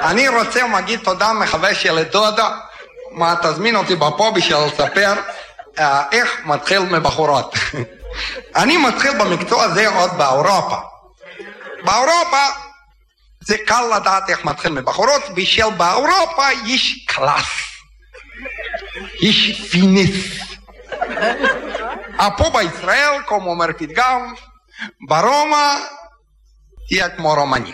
אני רוצה מגיד תודה מחבר של דודה, מה תזמין אותי בפה בשביל לספר איך מתחיל מבחורות. אני מתחיל במקצוע הזה עוד באירופה. באירופה זה קל לדעת איך מתחיל מבחורות, בשביל באירופה יש קלאס, יש פינס. פה בישראל, כמו אומר פתגם, ברומא תהיה כמו רומני.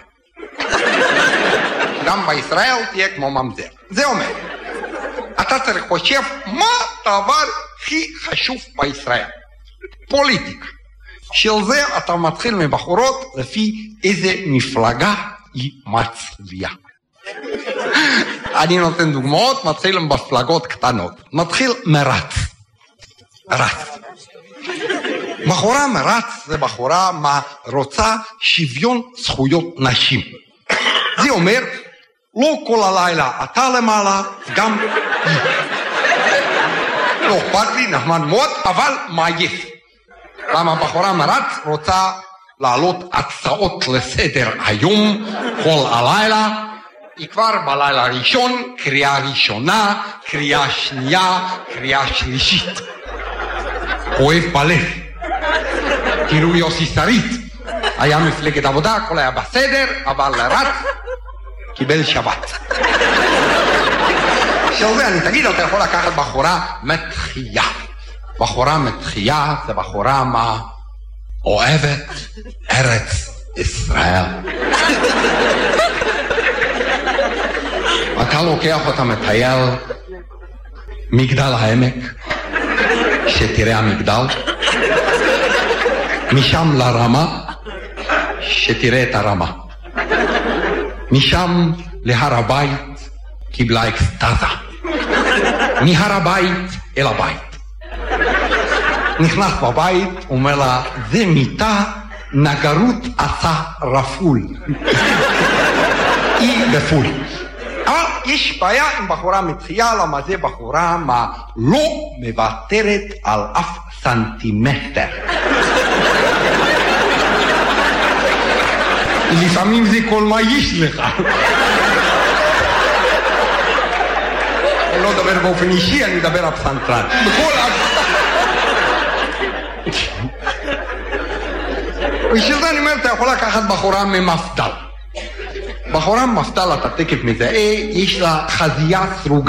גם בישראל תהיה כמו ממזר. זה אומר, אתה צריך חושב מה הדבר הכי חשוב בישראל. פוליטיקה. של זה אתה מתחיל מבחורות לפי איזה מפלגה היא מצביעה. אני נותן דוגמאות, מתחיל עם מפלגות קטנות. מתחיל מרץ. רץ. בחורה מרץ זה בחורה מה רוצה שוויון זכויות נשים. זה אומר, לא כל הלילה אתה למעלה, גם היא. לא אכפת לי, נחמד מאוד, אבל מה יש? למה בחורה מרץ רוצה לעלות הצעות לסדר היום, כל הלילה, היא כבר בלילה ראשון, קריאה ראשונה, קריאה שנייה, קריאה שלישית. כואב בלב. תראו יוסי שריד, היה מפלגת עבודה, הכל היה בסדר, אבל רץ, קיבל שבת. שזה, אני תגיד, אתה יכול לקחת בחורה מתחייה. בחורה מתחייה זה בחורה מה אוהבת ארץ ישראל. אתה לוקח אותה מטייל מגדל העמק, שתראה המגדל, משם לרמה, שתראה את הרמה, משם להר הבית, קיבלה אקסטזה, מהר הבית אל הבית. נכנס בבית, אומר לה, זה מיטה, נגרות עשה רפול. היא בפול. אבל יש בעיה עם בחורה מתחייה, למה זה בחורה מה לא מוותרת על אף סנטימטר. לפעמים זה כל מה יש לך. אני לא מדבר באופן אישי, אני מדבר על פסנתרן. בשביל זה אני אומר, אתה יכול לקחת בחורה ממפדל. בחורה ממפדל, אתה תקף מזהה, יש לה חזייה סרוגה.